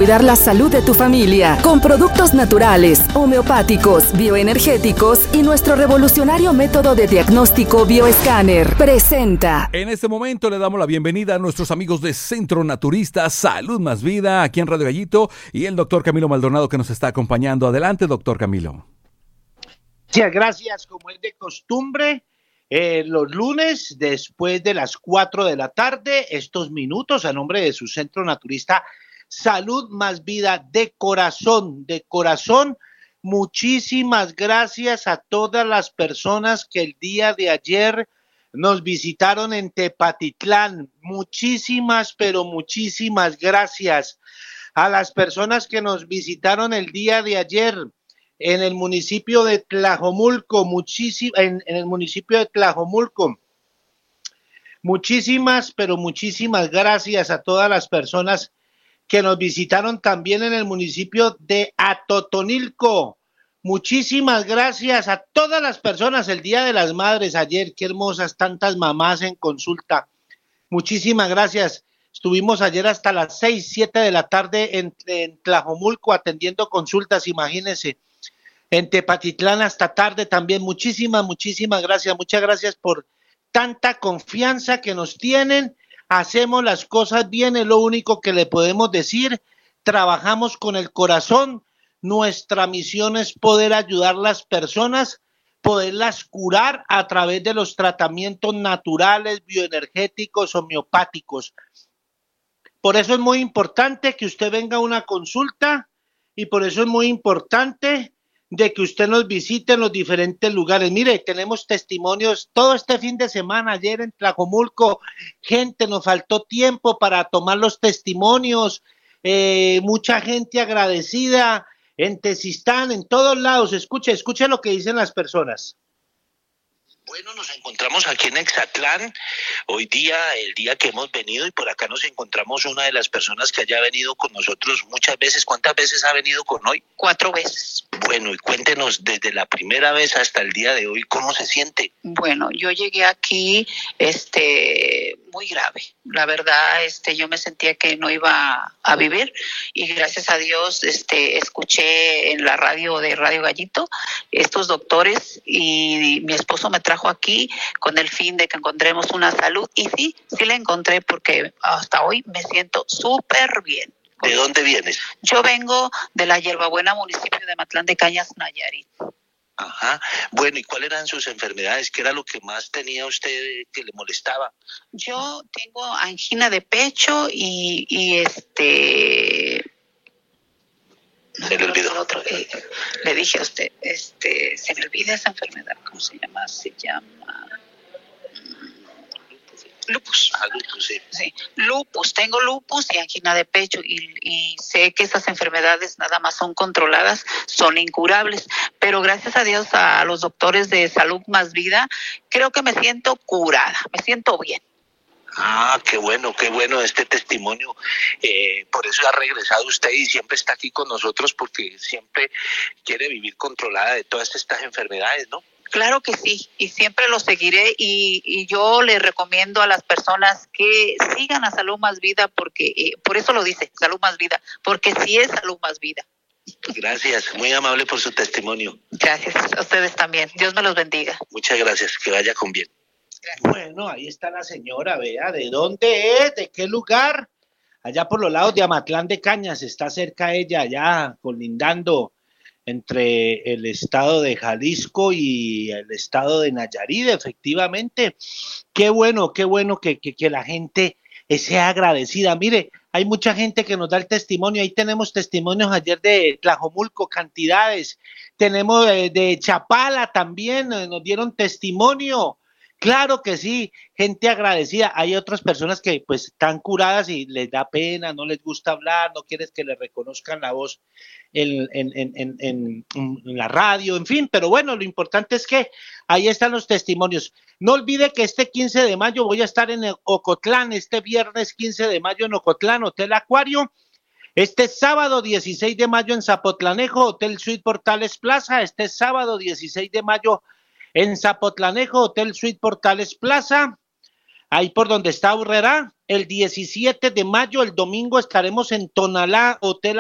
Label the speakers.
Speaker 1: cuidar la salud de tu familia con productos naturales, homeopáticos, bioenergéticos y nuestro revolucionario método de diagnóstico bioescáner. Presenta.
Speaker 2: En este momento le damos la bienvenida a nuestros amigos de Centro Naturista Salud Más Vida aquí en Radio Gallito y el doctor Camilo Maldonado que nos está acompañando. Adelante, doctor Camilo.
Speaker 3: Muchas gracias, como es de costumbre. Los lunes, después de las 4 de la tarde, estos minutos a nombre de su Centro Naturista Salud Más Vida de corazón, muchísimas gracias a todas las personas que el día de ayer nos visitaron en Tepatitlán. Muchísimas, pero muchísimas gracias a las personas que nos visitaron el día de ayer en el municipio de Tlajomulco, en el municipio de Tlajomulco. Muchísimas, pero muchísimas gracias a todas las personas que nos visitaron también en el municipio de Atotonilco. Muchísimas gracias a todas las personas el Día de las Madres ayer. Qué hermosas, tantas mamás en consulta. Muchísimas gracias. Estuvimos ayer hasta las 6, 7 de la tarde en Tlajomulco atendiendo consultas, imagínense. En Tepatitlán hasta tarde también. Muchísimas gracias. Muchas gracias por tanta confianza que nos tienen. Hacemos las cosas bien, es lo único que le podemos decir. Trabajamos con el corazón. Nuestra misión es poder ayudar a las personas, poderlas curar a través de los tratamientos naturales, bioenergéticos, homeopáticos. Por eso es muy importante que usted venga a una consulta y por eso es muy importante de que usted nos visite en los diferentes lugares. Mire, tenemos testimonios todo este fin de semana, ayer en Tlajomulco, gente, nos faltó tiempo para tomar los testimonios, mucha gente agradecida, en Tezistán, en todos lados. Escuche lo que dicen las personas.
Speaker 4: Bueno, nos encontramos aquí en Exatlán, hoy día, el día que hemos venido, y por acá nos encontramos una de las personas que haya venido con nosotros muchas veces. ¿Cuántas veces ha venido con hoy?
Speaker 5: 4 veces.
Speaker 4: Bueno, y cuéntenos desde la primera vez hasta el día de hoy, ¿cómo se siente?
Speaker 5: Bueno, yo llegué aquí, muy grave. La verdad, yo me sentía que no iba a vivir y gracias a Dios, escuché en la radio de Radio Gallito estos doctores y mi esposo me trajo aquí con el fin de que encontremos una salud y sí la encontré porque hasta hoy me siento súper bien.
Speaker 4: ¿De dónde vienes?
Speaker 5: Yo vengo de la Hierbabuena, municipio de Matlán de Cañas, Nayarit.
Speaker 4: Ajá. Bueno, ¿y cuáles eran sus enfermedades? ¿Qué era lo que más tenía usted que le molestaba?
Speaker 5: Yo tengo angina de pecho y
Speaker 4: Se le olvidó.
Speaker 5: Le dije a usted, se me olvida esa enfermedad, ¿cómo se llama? Se llama lupus.
Speaker 4: Lupus, sí.
Speaker 5: Sí, lupus, tengo lupus y angina de pecho y sé que esas enfermedades nada más son controladas, son incurables, pero gracias a Dios a los doctores de Salud Más Vida, creo que me siento curada, me siento bien.
Speaker 4: Ah, qué bueno este testimonio. Por eso ha regresado usted y siempre está aquí con nosotros porque siempre quiere vivir controlada de todas estas enfermedades, ¿no?
Speaker 5: Claro que sí, y siempre lo seguiré y yo le recomiendo a las personas que sigan a Salud Más Vida porque, por eso lo dice, Salud Más Vida, porque sí es Salud Más Vida.
Speaker 4: Gracias, muy amable por su testimonio.
Speaker 5: Gracias, a ustedes también, Dios me los bendiga.
Speaker 4: Muchas gracias, que vaya con bien.
Speaker 3: Bueno, ahí está la señora, vea, ¿de dónde es? ¿De qué lugar? Allá por los lados de Amatlán de Cañas, está cerca ella, allá colindando entre el estado de Jalisco y el estado de Nayarit, efectivamente. Qué bueno que la gente sea agradecida. Mire, hay mucha gente que nos da el testimonio, ahí tenemos testimonios ayer de Tlajomulco, cantidades, tenemos de Chapala también, nos dieron testimonio. Claro que sí, gente agradecida. Hay otras personas que pues están curadas y les da pena, no les gusta hablar, no quieres que les reconozcan la voz en la radio, en fin, pero bueno, lo importante es que ahí están los testimonios. No olvide que este 15 de mayo voy a estar en Ocotlán, este viernes 15 de mayo en Ocotlán, Hotel Acuario. Este sábado 16 de mayo en Zapotlanejo, Hotel Suite Portales Plaza. Este sábado 16 de mayo en Zapotlanejo, Hotel Suite Portales Plaza, ahí por donde está Urrera. El 17 de mayo, el domingo, estaremos en Tonalá, Hotel